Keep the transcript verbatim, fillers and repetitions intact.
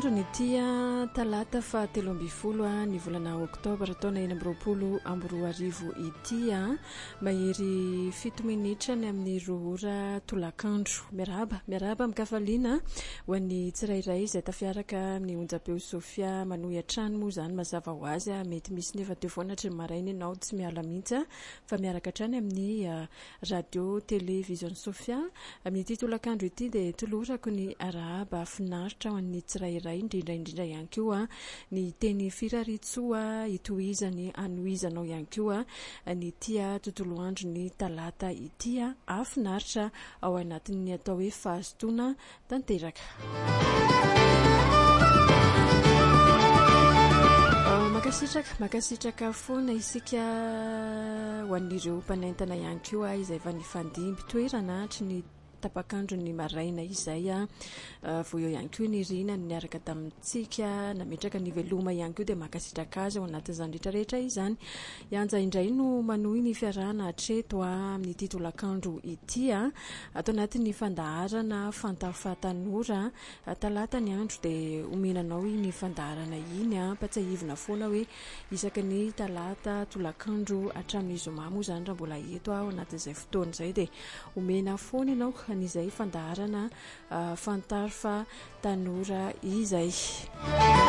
andro ny tia talata fa telo amby folo a ny volana oktobra taona enina amby roapolo amby roa arivo ity a mahery fito minitra ny amin'ny roa ora tolakandro. Miaraba miaraba mikafaliana ho an'ny tsirairay izay tafiaraka amin'ny onjapeo Sofia manohy an-trano moa zany mazava ho azy a mety misy nefa teo foana tsy maraina ianao tsy miala mihitsy fa miaraka hatrany amin'ny uh, radio télévision Sofia amin'ny ity tolakandro ity dia tolorako ny arahaba finaritra ho an'ny tsirairay indrindra indrindra ihany koa ny teny firaritsoa itohizany anohizanao ihany koa ny tia tontolo andro ny talata ity a afinaritra ao anatin'ny atao hoe fahazotoana tanteraka. Makasitraka makasitraka foana isika ho an'ireo mpanentana ihany koa izay efa nifandimby toerana hatry ny tapakandro ny maraina izay a uh, vo eo ihany koa ny rina ny niaraka tamintsika nametraka ny veloma ihany koa dia makasitraka azy ao anatin'izany rehetrarehetra izany ianja indray no manohy ny fiarahana hatreto a amin'ny titolakandro ity a ato anatin'ny fandaharana fantafatanora talata ny andro dia omenanao ny fandaharana iny a patsahivina foana hoe isaka ny talata tolakandro hatramin'ny zoma moa zany raha mbola eto ao anatin'izay fotoana izay dia omena foana ianao an'izay fandaharana uh, fantarfa tanora izay.